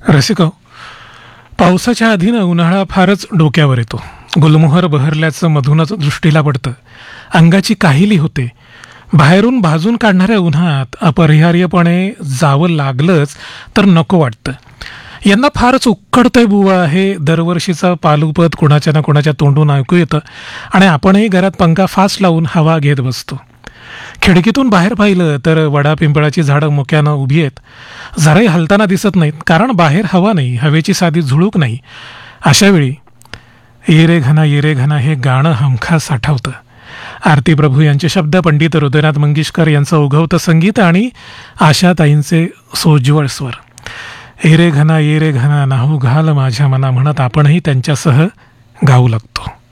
रसिको, पावसाच्या आधीनं उन्हाळा फारच डोक्यावर येतो. गुलमोहर बहरल्याचं मधूनच दृष्टीला पडतं. अंगाची काहिली होते. बाहेरून भाजून काढणाऱ्या उन्हात अपरिहार्यपणे जावं लागलंच तर नको वाटतं. यंदा फारच उकडतंय बुवा हे दरवर्षीचं पालुपद कोणाच्या ना कोणाच्या तोंडून ऐकू येतं आणि आपणही घरात पंखा फास्ट लावून हवा घेत बसतो. खिडकीतून बाहेर पाहिलं तर वडा पिंपळाची झाडं मुक्यानं उभी आहेत. जराही हलताना दिसत नाहीत, कारण बाहेर हवा नाही, हवेची साधी झुळूक नाही. अशावेळी ये रे घना हे गाणं हमखास आठवतं. आरती प्रभू यांचे शब्द, पंडित हृदयनाथ मंगेशकर यांचं ओघवतं संगीत आणि आशाताईंचे सोज्वळ स्वर. ये रे घना नाहू घाल माझ्या मना म्हणत आपणही त्यांच्यासह गाऊ लागतो.